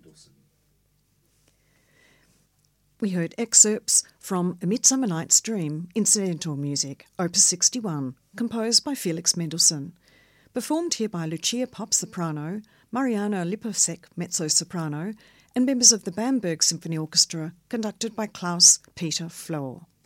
We heard excerpts from A Midsummer Night's Dream, incidental music, Opus 61, composed by Felix Mendelssohn, performed here by Lucia Pop soprano, Mariana Lipovsek mezzo-soprano, and members of the Bamberg Symphony Orchestra, conducted by Klaus Peter Flohr.